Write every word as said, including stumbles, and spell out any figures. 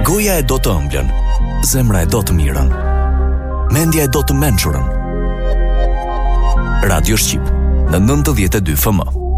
Goja e do të ëmblën, zemra e do të mirën, mendja e do të mençurën. Radio Shqip në nëntëdhjetë e dy F M.